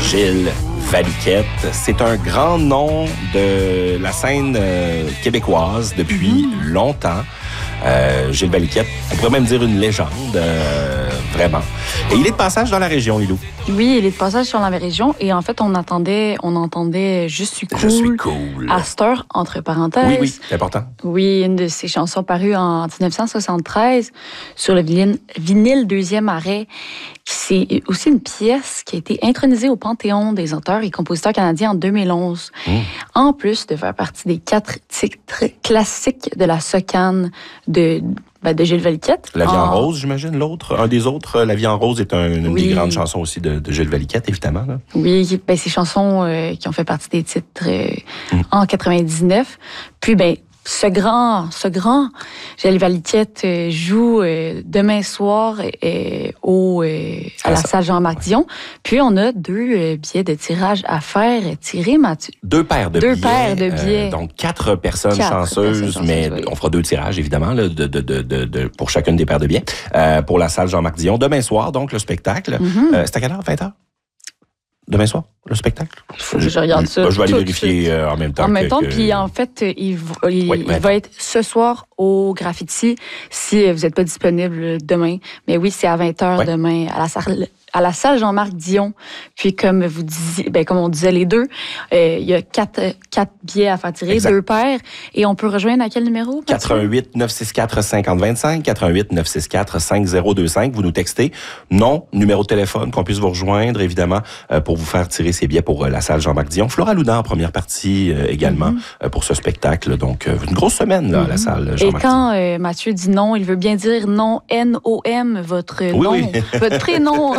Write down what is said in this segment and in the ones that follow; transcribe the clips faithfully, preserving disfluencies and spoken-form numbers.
Gilles Valiquette. C'est un grand nom de la scène euh, québécoise depuis mmh. longtemps. Euh, Gilles Valiquette, on pourrait même dire une légende, euh, vraiment. Et il est de passage dans la région, Lilou. Oui, il est de passage sur la région et en fait, on attendait, on entendait « Je suis cool ». Je suis cool. À cette heure, entre parenthèses. Oui, oui, c'est important. Oui, une de ses chansons parues en dix-neuf cent soixante-treize sur le vinyle, vinyle deuxième arrêt. C'est aussi une pièce qui a été intronisée au Panthéon des auteurs et compositeurs canadiens en deux mille onze. Mmh. En plus de faire partie des quatre titres classiques de la socane de, ben de Gilles Valiquette. La vie en, en rose, j'imagine, l'autre. Un des autres, La vie en rose est un, une oui. des grandes chansons aussi de, de Gilles Valiquette, évidemment. Là. Oui, ben, ces chansons euh, qui ont fait partie des titres euh, mmh. en quatre-vingt-dix-neuf. Puis, ben, Ce grand, ce grand, Gilles Valiquette euh, joue euh, demain soir euh, au, euh, à la salle Jean-Marc Dion. Puis, on a deux euh, billets de tirage à faire tirer, Mathieu. Deux paires de deux billets. Deux paires de billets. Euh, donc, quatre personnes quatre chanceuses, personnes mais chanceuses, oui. on fera deux tirages, évidemment, là, de, de, de, de, de, pour chacune des paires de billets. Euh, pour la salle Jean-Marc Dion. Demain soir, donc, le spectacle. Mm-hmm. Euh, c'est à quelle heure? vingt heures? Demain soir, le spectacle? Il faut que je regarde ça. Ben, je vais aller vérifier euh, en même temps. En même que, temps, que... puis en fait, il, il, oui, il va être ce soir au Graffiti si vous n'êtes pas disponible demain. Mais oui, c'est à vingt heures oui. demain à la salle. À la salle Jean-Marc Dion. Puis comme vous disiez, ben comme on disait les deux, euh, il y a quatre, quatre billets à faire tirer, exact. Deux paires. Et on peut rejoindre à quel numéro? quatre un huit neuf six quatre cinq zéro deux cinq, quatre un huit neuf six quatre cinq zéro deux cinq. Vous nous textez nom, numéro de téléphone, qu'on puisse vous rejoindre, évidemment, euh, pour vous faire tirer ces billets pour euh, la salle Jean-Marc Dion. Flora Loudon en première partie euh, également mm-hmm. euh, pour ce spectacle. Donc, euh, une grosse semaine là, mm-hmm. à la salle Jean-Marc Dion. Et quand euh, Mathieu dit non, il veut bien dire non, N O M, votre oui, nom, oui. votre prénom.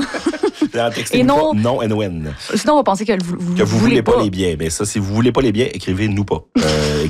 Et non, non N O N. Sinon, on va penser que vous, vous que vous voulez voulez pas, pas les billets. Mais ça, si vous voulez pas les billets, écrivez-nous pas. Euh,